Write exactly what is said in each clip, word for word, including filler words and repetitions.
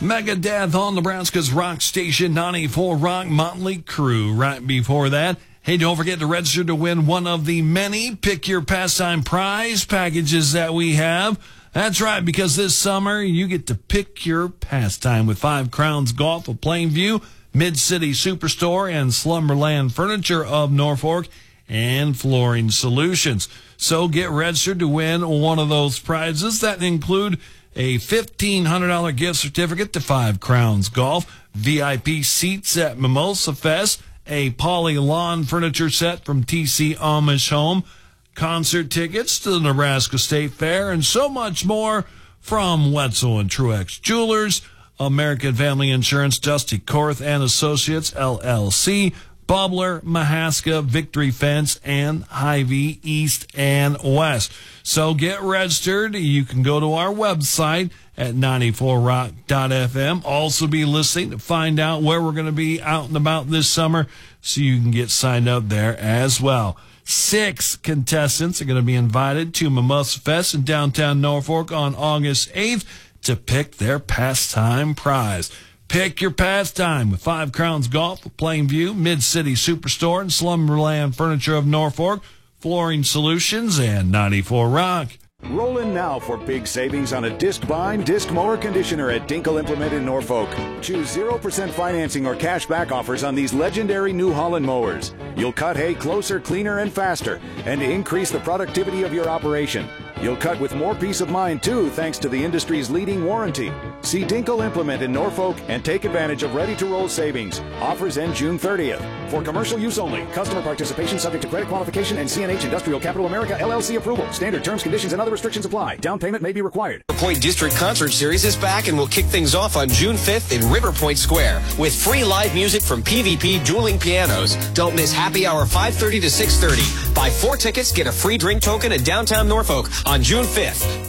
Megadeth on Nebraska's rock station ninety-four Rock, Motley Crue. Right before that, hey, don't forget to register to win one of the many Pick Your Pastime prize packages that we have. That's right, because this summer you get to pick your pastime with Five Crowns Golf of Plainview, Mid-City Superstore, and Slumberland Furniture of Norfolk, and Flooring Solutions. So get registered to win one of those prizes that include a fifteen hundred dollars gift certificate to Five Crowns Golf, V I P seats at Mimosa Fest, a Poly Lawn Furniture set from T C Amish Home, concert tickets to the Nebraska State Fair, and so much more from Wetzel and Truex Jewelers, American Family Insurance, Dusty Korth and Associates, L L C, Bubbler, Mahaska, Victory Fence, and Hy-Vee East and West. So get registered. You can go to our website at ninety-four rock dot f m. Also be listening to find out where we're going to be out and about this summer so you can get signed up there as well. Six contestants are going to be invited to Mimosa Fest in downtown Norfolk on August eighth to pick their pastime prize. Pick your pastime with Five Crowns Golf of Plainview, Mid-City Superstore, and Slumberland Furniture of Norfolk, Flooring Solutions, and ninety-four Rock. Roll in now for big savings on a disc bind, disc mower conditioner at Dinkle Implement in Norfolk. Choose zero percent financing or cash back offers on these legendary New Holland mowers. You'll cut hay closer, cleaner, and faster, and increase the productivity of your operation. You'll cut with more peace of mind, too, thanks to the industry's leading warranty. See Dinkle Implement in Norfolk and take advantage of ready-to-roll savings. Offers end June thirtieth. For commercial use only. Customer participation subject to credit qualification and C N H Industrial Capital America L L C approval. Standard terms, conditions, and other restrictions apply. Down payment may be required. River Point District Concert Series is back and will kick things off on June fifth in River Point Square with free live music from P V P Dueling Pianos. Don't miss happy hour five thirty to six thirty. Buy four tickets, get a free drink token in downtown Norfolk on June fifth.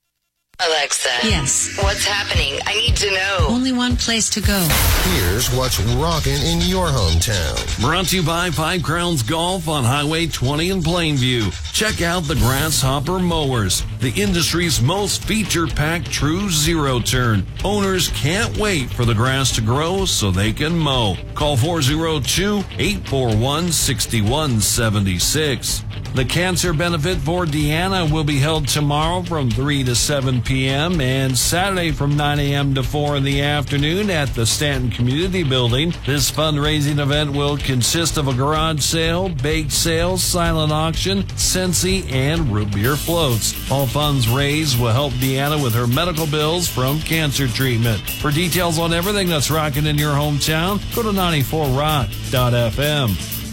Alexa. Yes. What's happening? I need to know. Only one place to go. Here's what's rocking in your hometown. Brought to you by Five Crowns Golf on Highway twenty in Plainview. Check out the Grasshopper Mowers, the industry's most feature-packed true zero-turn. Owners can't wait for the grass to grow so they can mow. Call four oh two, eight four one, six one seven six. The cancer benefit for Deanna will be held tomorrow from three to seven p.m. and Saturday from nine a.m. to four in the afternoon at the Stanton Community Building. This fundraising event will consist of a garage sale, bake sale, silent auction, Scentsy, and root beer floats. All funds raised will help Deanna with her medical bills from cancer treatment. For details on everything that's rocking in your hometown, go to ninety-four rock dot f m.